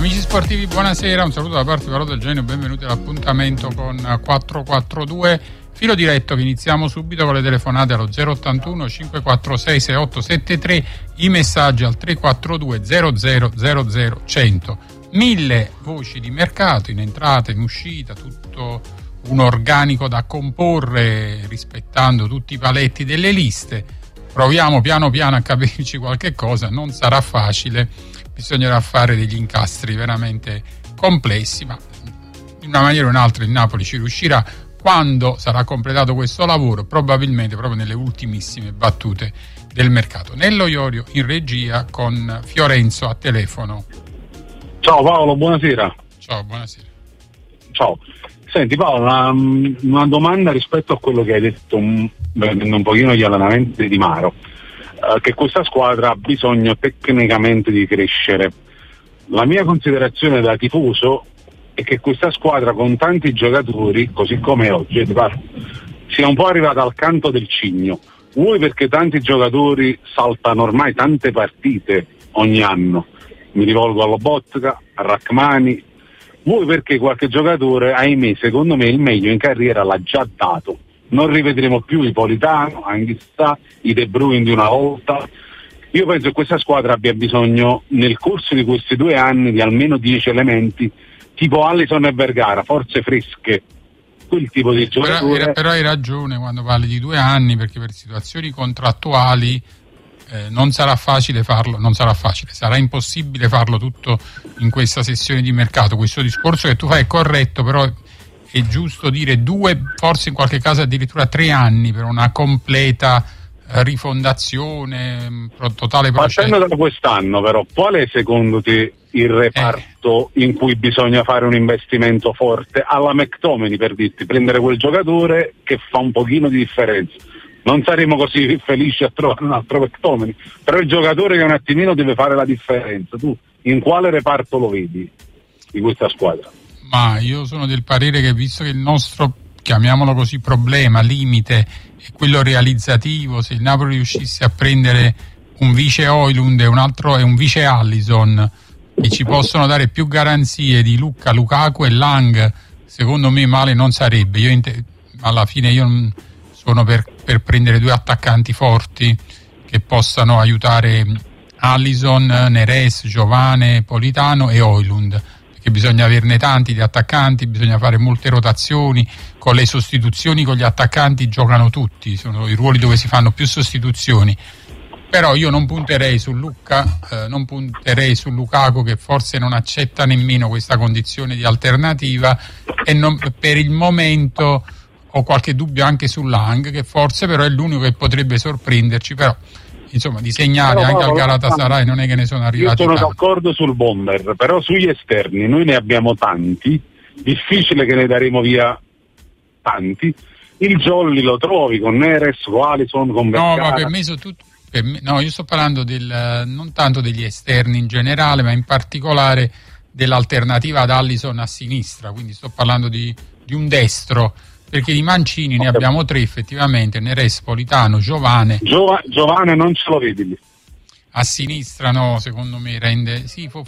Amici sportivi, buonasera, un saluto da parte di Paolo Del Genio, benvenuti all'appuntamento con 442, filo diretto che iniziamo subito con le telefonate allo 081 546 6873, i messaggi al 342 00 100. 1000 voci di mercato, in entrata, in uscita, tutto un organico da comporre rispettando tutti i paletti delle liste. Proviamo piano piano a capirci qualche cosa, non sarà facile, bisognerà fare degli incastri veramente complessi, ma in una maniera o in un'altra il Napoli ci riuscirà quando sarà completato questo lavoro, probabilmente proprio nelle ultimissime battute del mercato. Nello Iorio in regia con Fiorenzo a telefono. Ciao Paolo, buonasera. Ciao, buonasera. Ciao. Senti Paolo, una domanda rispetto a quello che hai detto, vedendo un pochino gli allenamenti di Maro, che questa squadra ha bisogno tecnicamente di crescere. La mia considerazione da tifoso è che questa squadra con tanti giocatori, così come oggi, sia un po' arrivata al canto del cigno. Vuoi perché tanti giocatori saltano ormai tante partite ogni anno, mi rivolgo a Lobotka, a Rachmani, vuoi perché qualche giocatore, ahimè, secondo me il meglio in carriera l'ha già dato. Non rivedremo più i Politano, Anghissà, i De Bruyne di una volta. Io penso che questa squadra abbia bisogno nel corso di questi 2 anni di almeno 10 elementi tipo Alisson e Vergara, forze fresche, quel tipo di giocatore. Però hai ragione quando parli di 2 anni, perché per situazioni contrattuali non sarà facile farlo, sarà impossibile farlo tutto in questa sessione di mercato. Questo discorso che tu fai è corretto, però è giusto dire 2, forse in qualche caso addirittura 3 anni per una completa rifondazione, totale processo. Partendo da quest'anno però, qual è secondo te il reparto in cui bisogna fare un investimento forte? Alla McTominay, per dirti, prendere quel giocatore che fa un pochino di differenza. Non saremo così felici a trovare un altro McTominay, però il giocatore che un attimino deve fare la differenza. Tu in quale reparto lo vedi di questa squadra? Ma io sono del parere che, visto che il nostro, chiamiamolo così, problema, limite è quello realizzativo, se il Napoli riuscisse a prendere un vice Højlund e un altro e un vice Alisson che ci possono dare più garanzie di Lukaku e Lang, secondo me male non sarebbe. Alla fine io sono per prendere 2 attaccanti forti che possano aiutare Alisson, Neres, Giovane, Politano e Højlund, perché bisogna averne tanti di attaccanti, bisogna fare molte rotazioni, con le sostituzioni con gli attaccanti giocano tutti, sono i ruoli dove si fanno più sostituzioni. Però io non punterei su non punterei su Lukaku, che forse non accetta nemmeno questa condizione di alternativa, e per il momento ho qualche dubbio anche su Lang, che forse però è l'unico che potrebbe sorprenderci, però insomma di segnali anche al Galatasaray non è che ne sono arrivati. Io sono tanti. D'accordo sul bomber, però sugli esterni noi ne abbiamo tanti, difficile che ne daremo via tanti. Il Jolly lo trovi con Neres, con Alisson, con Vergara. No, ma per me sono tutto. No, io sto parlando non tanto degli esterni in generale, ma in particolare dell'alternativa ad Alisson a sinistra, quindi sto parlando di un destro, perché di mancini ne abbiamo 3 effettivamente, Neres, Politano, Giovane. Giovane non ce lo vedi lì. A sinistra no, secondo me rende, sì, può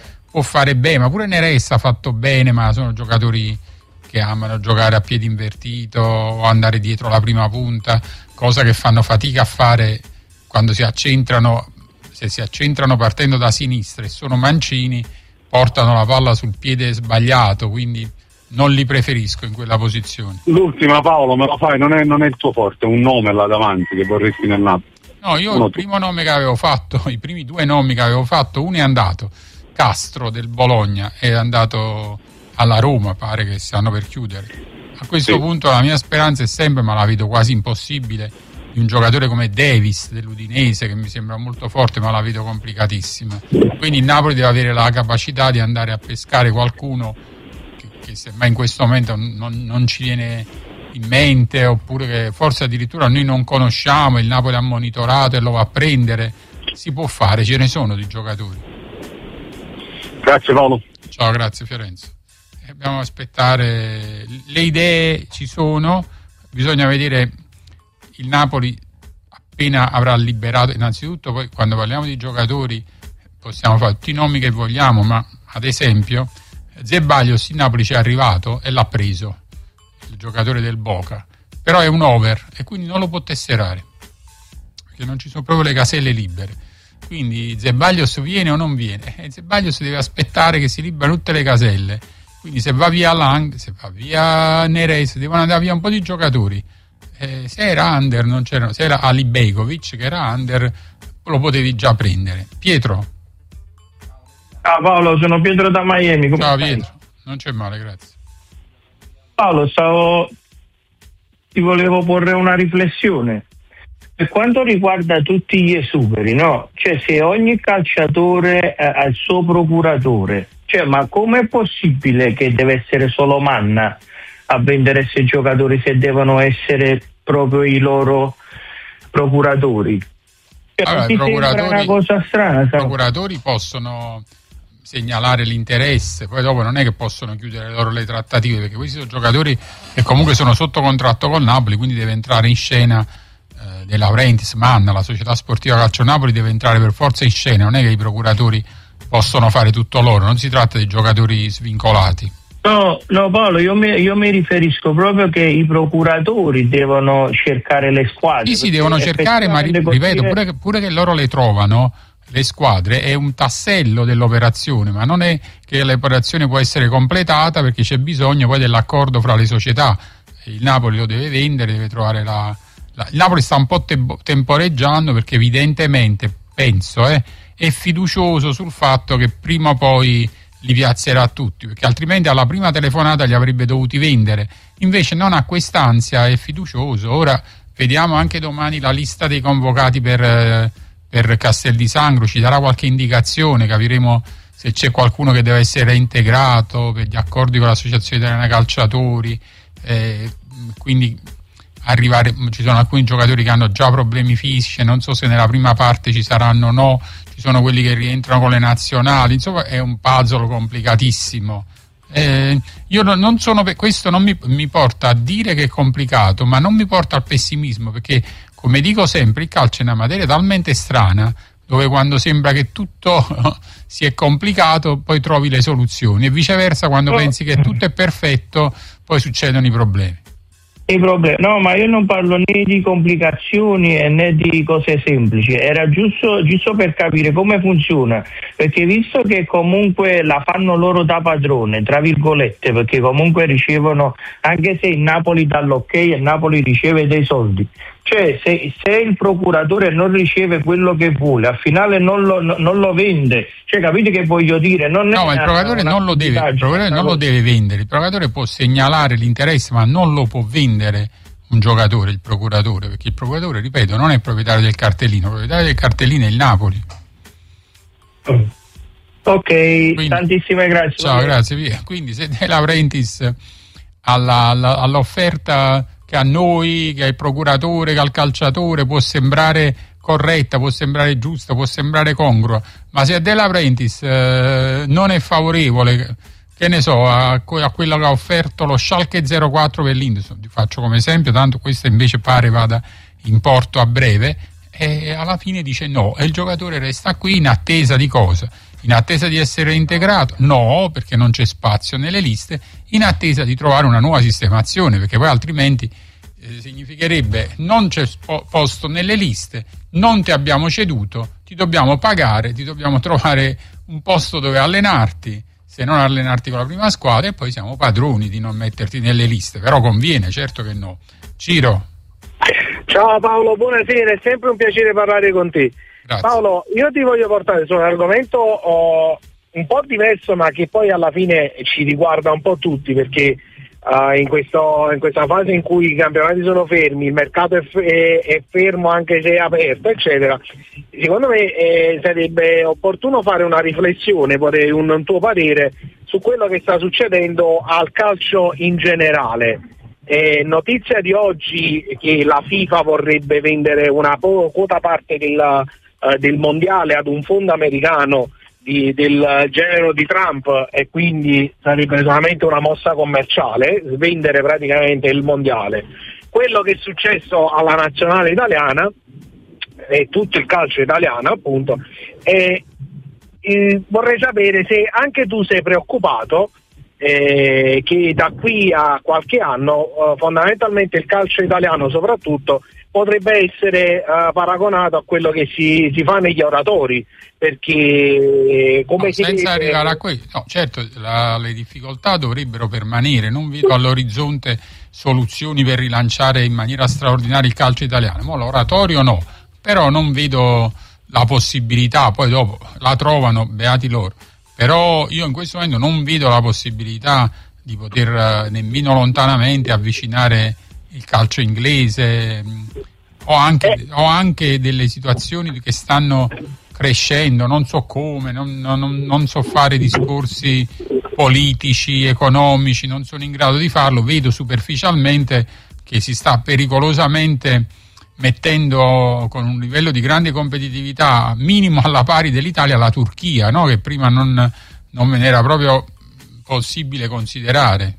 fare bene, ma pure Neres ha fatto bene, ma sono giocatori che amano giocare a piedi invertito o andare dietro la prima punta, cosa che fanno fatica a fare quando si accentrano. Se si accentrano partendo da sinistra e sono mancini, portano la palla sul piede sbagliato, quindi non li preferisco in quella posizione. L'ultima, Paolo, me lo fai, non è il tuo forte, un nome là davanti che vorresti nel Napoli. No, io il primo nome che avevo fatto, i primi 2 nomi che avevo fatto, uno è andato, Castro del Bologna, è andato alla Roma, pare che stanno per chiudere. A questo punto la mia speranza è sempre, ma la vedo quasi impossibile, di un giocatore come Davis dell'Udinese, che mi sembra molto forte, ma la vedo complicatissima. Quindi il Napoli deve avere la capacità di andare a pescare qualcuno che semmai in questo momento non ci viene in mente, oppure che forse addirittura noi non conosciamo, il Napoli ha monitorato e lo va a prendere. Si può fare, ce ne sono di giocatori. Grazie Paolo. Ciao, grazie Fiorenzo. Dobbiamo aspettare, le idee ci sono, bisogna vedere il Napoli appena avrà liberato. Innanzitutto poi quando parliamo di giocatori possiamo fare tutti i nomi che vogliamo, ma ad esempio, Ceballos in Napoli ci è arrivato e l'ha preso, il giocatore del Boca, però è un over e quindi non lo può tesserare, perché non ci sono proprio le caselle libere. Quindi Ceballos viene o non viene? Ceballos deve aspettare che si liberano tutte le caselle. Quindi se va via Lang, se va via Neres, devono andare via un po' di giocatori. Se era under, non c'era, se era Ali Bejkovic che era under, lo potevi già prendere. Pietro. Ciao Paolo, sono Pietro da Miami. Come Ciao stai? Pietro, non c'è male, grazie. Paolo, ti volevo porre una riflessione. Per quanto riguarda tutti gli esuberi, no? Cioè, se ogni calciatore ha il suo procuratore, cioè, ma com'è possibile che deve essere solo Manna a vendere questi giocatori se devono essere proprio i loro procuratori? Cioè, allora, ti sembra una cosa strana? I procuratori possono segnalare l'interesse, poi dopo non è che possono chiudere loro le trattative, perché questi sono giocatori che comunque sono sotto contratto col Napoli, quindi deve entrare in scena De Laurentiis, Manna, la società sportiva Calcio Napoli deve entrare per forza in scena, non è che i procuratori possono fare tutto loro, non si tratta di giocatori svincolati. No Paolo, io mi riferisco proprio che i procuratori devono cercare le squadre. Sì, devono cercare, ma ripeto, pure che loro le trovano, le squadre, è un tassello dell'operazione, ma non è che l'operazione può essere completata perché c'è bisogno poi dell'accordo fra le società. Il Napoli lo deve vendere, deve trovare il Napoli sta un po' temporeggiando perché evidentemente, penso, è fiducioso sul fatto che prima o poi li piazzerà tutti, perché altrimenti alla prima telefonata li avrebbe dovuti vendere. Invece non ha quest'ansia, è fiducioso. Ora vediamo anche domani la lista dei convocati per Castel di Sangro, ci darà qualche indicazione, capiremo se c'è qualcuno che deve essere integrato per gli accordi con l'Associazione Italiana Calciatori, quindi ci sono alcuni giocatori che hanno già problemi fisici, non so se nella prima parte ci saranno o no, ci sono quelli che rientrano con le nazionali, insomma è un puzzle complicatissimo. Io non sono, questo non mi porta a dire che è complicato, ma non mi porta al pessimismo, perché come dico sempre il calcio è una materia talmente strana dove quando sembra che tutto si è complicato poi trovi le soluzioni, e viceversa quando pensi che tutto è perfetto poi succedono i problemi. No, ma io non parlo né di complicazioni né di cose semplici, era giusto per capire come funziona, perché visto che comunque la fanno loro da padrone, tra virgolette, perché comunque ricevono, anche se il Napoli dà l'ok e il Napoli riceve dei soldi, cioè se il procuratore non riceve quello che vuole, al finale non lo vende, cioè capite che voglio dire? Ma il procuratore non lo deve vendere, il procuratore può segnalare l'interesse ma non lo può vendere un giocatore, il procuratore, perché il procuratore, ripeto, non è proprietario del cartellino, il proprietario del cartellino è il Napoli. Ok, quindi, tantissime grazie. Ciao, grazie, via. Quindi se De Laurentiis all'offerta che a noi, che al procuratore, che al calciatore può sembrare corretta, può sembrare giusta, può sembrare congrua, ma se a De Laurentiis non è favorevole, che ne so, a quello che ha offerto lo Schalke 04 per l'Inter, ti faccio come esempio, tanto questo invece pare vada in porto a breve, e alla fine dice no, e il giocatore resta qui in attesa di cosa? In attesa di essere integrato? No, perché non c'è spazio nelle liste, in attesa di trovare una nuova sistemazione, perché poi altrimenti significherebbe non c'è posto nelle liste, non ti abbiamo ceduto, ti dobbiamo pagare, ti dobbiamo trovare un posto dove allenarti, se non allenarti con la prima squadra, e poi siamo padroni di non metterti nelle liste, però conviene, certo che no. Ciro. Ciao Paolo, buonasera, è sempre un piacere parlare con te. Grazie. Paolo, io ti voglio portare su un argomento un po' diverso, ma che poi alla fine ci riguarda un po' tutti, perché in questa fase in cui i campionati sono fermi, il mercato è fermo anche se è aperto, eccetera, secondo me sarebbe opportuno fare una riflessione, un tuo parere su quello che sta succedendo al calcio in generale. Notizia di oggi che la FIFA vorrebbe vendere una quota parte del mondiale ad un fondo americano del genere di Trump, e quindi sarebbe solamente una mossa commerciale svendere praticamente il mondiale. Quello che è successo alla nazionale italiana e tutto il calcio italiano appunto è vorrei sapere se anche tu sei preoccupato che da qui a qualche anno fondamentalmente il calcio italiano soprattutto potrebbe essere paragonato a quello che si fa negli oratori, perché come senza arrivare a questo, no, certo le difficoltà dovrebbero permanere, non vedo all'orizzonte soluzioni per rilanciare in maniera straordinaria il calcio italiano, l'oratorio no, però non vedo la possibilità, poi dopo la trovano, beati loro. Però io in questo momento non vedo la possibilità di poter nemmeno lontanamente avvicinare il calcio inglese. Ho anche delle situazioni che stanno crescendo, non so come, non so fare discorsi politici, economici, non sono in grado di farlo, vedo superficialmente che si sta pericolosamente mettendo con un livello di grande competitività minimo alla pari dell'Italia la Turchia, no? Che prima non me ne era proprio possibile considerare.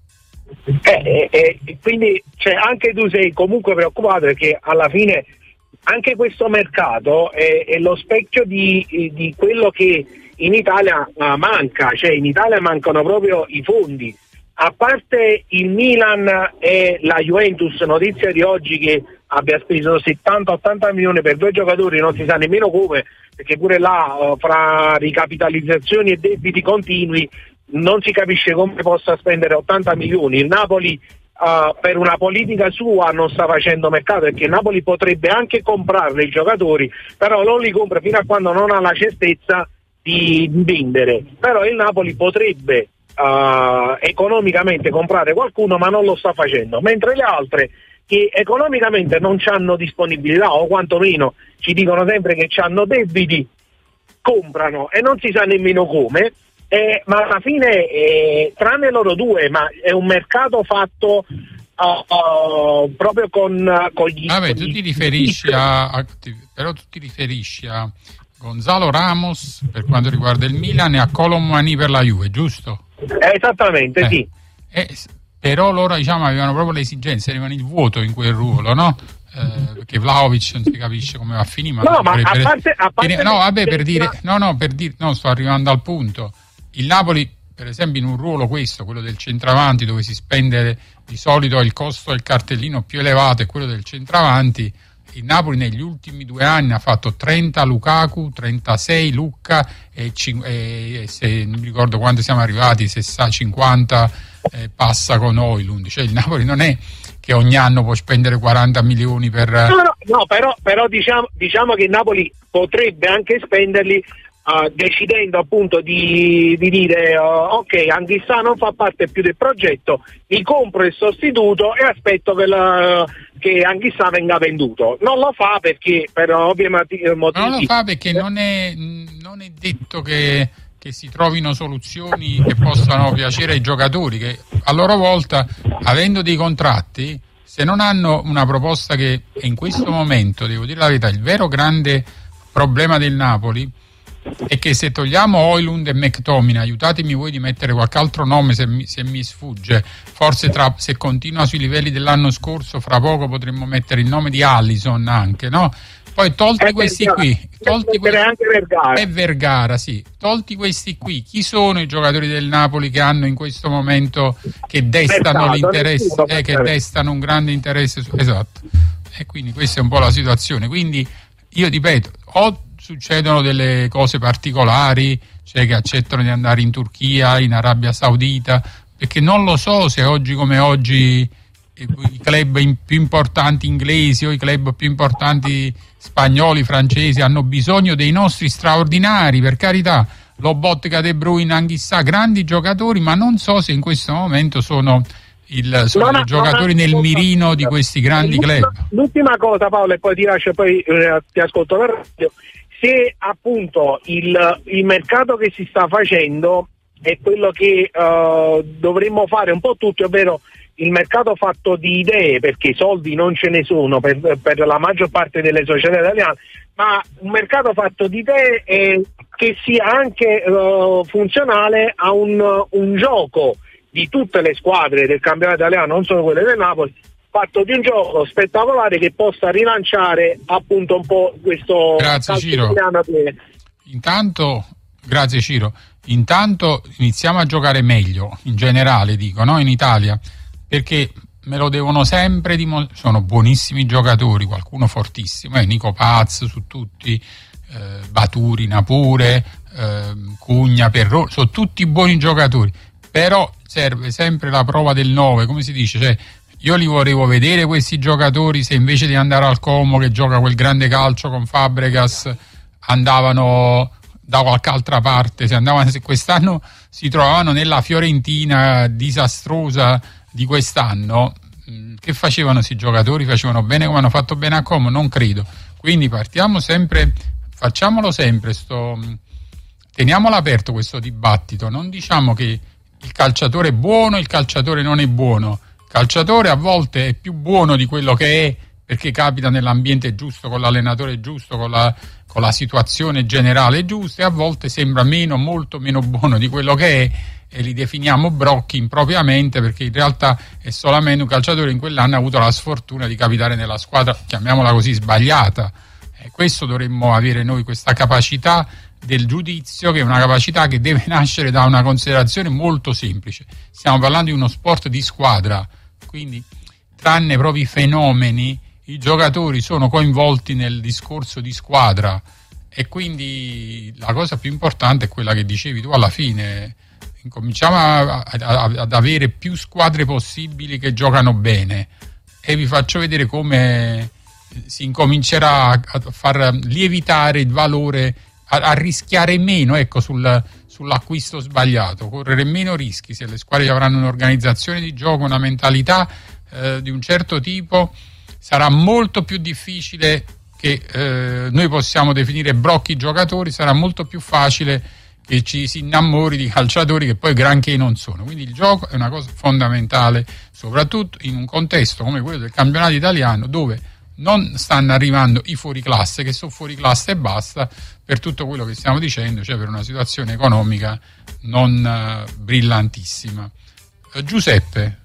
Quindi anche tu sei comunque preoccupato, perché alla fine anche questo mercato è lo specchio di quello che in Italia manca, in Italia mancano proprio i fondi. A parte il Milan e la Juventus, notizia di oggi che abbia speso 70-80 milioni per 2 giocatori, non si sa nemmeno come, perché pure là fra ricapitalizzazioni e debiti continui non si capisce come possa spendere 80 milioni. Il Napoli per una politica sua non sta facendo mercato, perché il Napoli potrebbe anche comprarle i giocatori, però non li compra fino a quando non ha la certezza di vendere. Però il Napoli potrebbe economicamente comprare qualcuno, ma non lo sta facendo, mentre le altre che economicamente non hanno disponibilità, o quantomeno ci dicono sempre che hanno debiti, comprano e non si sa nemmeno come, ma alla fine tranne loro due, ma è un mercato fatto proprio con gli... Vabbè, tu ti riferisci però tu ti riferisci a Gonzalo Ramos per quanto riguarda il Milan e a Kolo Muani per la Juve, giusto? Esattamente, sì. Però loro avevano proprio le esigenze, avevano il vuoto in quel ruolo, no? Perché Vlahovic non si capisce come va a finire. No, ma a parte sto arrivando al punto. Il Napoli, per esempio, in un ruolo quello del centravanti, dove si spende di solito il costo del cartellino più elevato è quello del centravanti. Il Napoli negli ultimi 2 anni ha fatto 30 Lukaku, 36 Lucca e se non mi ricordo quando siamo arrivati, 50 passa con Højlund. Cioè il Napoli non è che ogni anno può spendere 40 milioni per... No, però diciamo che il Napoli potrebbe anche spenderli decidendo appunto di dire ok, Anghissà non fa parte più del progetto, mi compro il sostituto e aspetto che Anghissà venga venduto. Non lo fa perché per ovvi motivi. Non lo fa perché non è detto che si trovino soluzioni che possano piacere ai giocatori, che a loro volta, avendo dei contratti, se non hanno una proposta che in questo momento, devo dire la verità, il vero grande problema del Napoli è che se togliamo Højlund e McTominay, aiutatemi voi di mettere qualche altro nome se mi sfugge, forse se continua sui livelli dell'anno scorso, fra poco potremmo mettere il nome di Alisson anche, no? Poi tolti questi qui, Vergara, sì, tolti questi qui, chi sono i giocatori del Napoli che hanno in questo momento, che destano l'interesse, che destano un grande interesse, esatto, e quindi questa è un po' la situazione. Quindi io ripeto, succedono delle cose particolari, che accettano di andare in Turchia, in Arabia Saudita, perché non lo so se oggi come oggi i club più importanti inglesi o i club più importanti spagnoli, francesi hanno bisogno dei nostri straordinari, per carità, Lobotka, De Bruyne, Anghissà, grandi giocatori, ma non so se in questo momento sono i giocatori nel mirino di questi grandi club. L'ultima cosa, Paolo, e poi ti lascio, poi ti ascolto per radio. Se appunto il mercato che si sta facendo è quello che dovremmo fare un po' tutti, ovvero il mercato fatto di idee, perché soldi non ce ne sono per la maggior parte delle società italiane, ma un mercato fatto di idee che sia anche funzionale a un gioco di tutte le squadre del campionato italiano, non solo quelle del Napoli, fatto di un gioco spettacolare che possa rilanciare appunto un po' questo... Grazie Ciro. Intanto Grazie Ciro. Intanto iniziamo a giocare meglio, in generale dico, no? In Italia, perché me lo devono sempre dimostrare. Sono buonissimi giocatori, qualcuno fortissimo, Nico Paz su tutti, Baturina pure, Cugna, Perrone, sono tutti buoni giocatori, però serve sempre la prova del 9, come si dice, cioè io li volevo vedere questi giocatori se invece di andare al Como che gioca quel grande calcio con Fabregas andavano da qualche altra parte, se quest'anno si trovavano nella Fiorentina disastrosa di quest'anno, che facevano questi giocatori? Facevano bene come hanno fatto bene a Como? Non credo. Quindi partiamo sempre, facciamolo sempre, teniamolo aperto questo dibattito, non diciamo che il calciatore è buono, il calciatore non è buono. Il calciatore a volte è più buono di quello che è, perché capita nell'ambiente giusto, con l'allenatore giusto, con la situazione generale giusta, e a volte sembra molto meno buono di quello che è, e li definiamo brocchi impropriamente, perché in realtà è solamente un calciatore in quell'anno ha avuto la sfortuna di capitare nella squadra, chiamiamola così, sbagliata. Questo dovremmo avere noi, questa capacità del giudizio, che è una capacità che deve nascere da una considerazione molto semplice. Stiamo parlando di uno sport di squadra, quindi tranne proprio i fenomeni, i giocatori sono coinvolti nel discorso di squadra, e quindi la cosa più importante è quella che dicevi tu alla fine. Incominciamo ad avere più squadre possibili che giocano bene, e vi faccio vedere come si incomincerà a far lievitare il valore, a rischiare meno, ecco, sull'acquisto sbagliato, correre meno rischi. Se le squadre avranno un'organizzazione di gioco, una mentalità di un certo tipo, sarà molto più difficile che noi possiamo definire brocchi giocatori, sarà molto più facile che ci si innamori di calciatori che poi granché non sono. Quindi il gioco è una cosa fondamentale, soprattutto in un contesto come quello del campionato italiano, dove non stanno arrivando i fuoriclasse, che sono fuoriclasse e basta, per tutto quello che stiamo dicendo, cioè per una situazione economica non brillantissima. Giuseppe.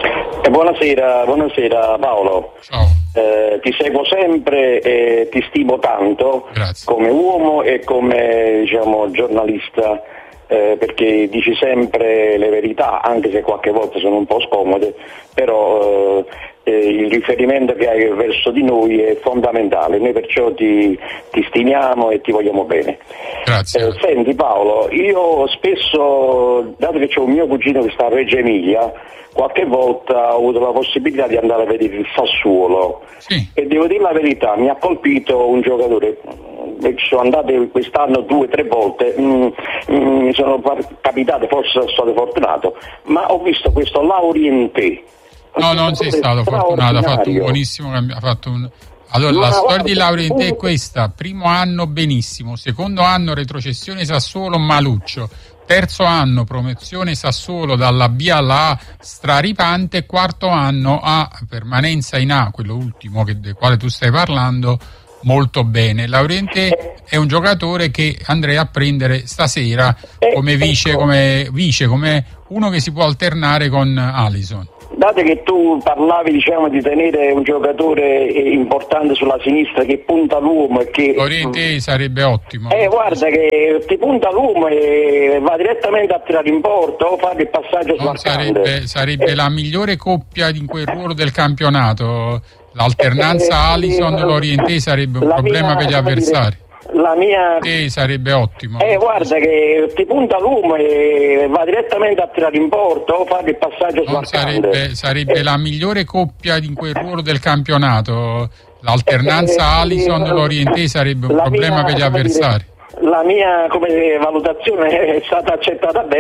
Buonasera Paolo. Ciao. Ti seguo sempre e ti stimo tanto. Grazie. Come uomo e come giornalista, perché dici sempre le verità, anche se qualche volta sono un po' scomode, però il riferimento che hai verso di noi è fondamentale. Noi perciò ti stimiamo e ti vogliamo bene. Grazie. Senti Paolo, io spesso, dato che c'è un mio cugino che sta a Reggio Emilia, qualche volta ho avuto la possibilità di andare a vedere il Sassuolo, sì. E devo dire la verità, mi ha colpito un giocatore. Ci sono andate quest'anno 2 o 3 volte, mi sono capitate, forse sono stato fortunato, ma ho visto questo Laurienté. No, non sei stato fortunato, ha fatto un buonissimo Allora, la storia di Laurienté è questa: primo anno benissimo, secondo anno retrocessione Sassuolo maluccio, terzo anno promozione Sassuolo dalla B alla A straripante, quarto anno a permanenza in A, quello ultimo del quale tu stai parlando, molto bene. Laurienté è un giocatore che andrei a prendere stasera come vice, come uno che si può alternare con Alisson. Dato che tu parlavi di tenere un giocatore importante sulla sinistra che punta l'uomo e che Laurienté sarebbe ottimo. Guarda che ti punta l'uomo e va direttamente a tirare in porta o fare il passaggio smarcante. Sarebbe la migliore coppia in quel ruolo del campionato. L'alternanza Alisson-Laurienté sarebbe un problema per gli avversari. La mia sarebbe ottimo. Guarda che ti punta l'uomo e va direttamente a tirare in porta o fare il passaggio smarcante. Sarebbe la migliore coppia in quel ruolo del campionato. L'alternanza Alisson-Laurienté sarebbe un problema per gli avversari. La mia valutazione è stata accettata bene.